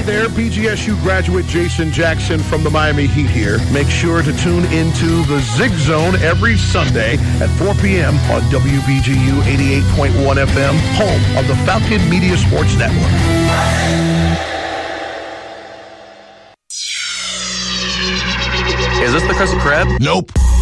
there, BGSU graduate Jason Jackson from the Miami Heat here. Make sure to tune into the Zig Zone every Sunday at 4 p.m. on WBGU 88.1 FM, home of the Falcon Media Sports Network. Is this the Krusty Krab? Nope.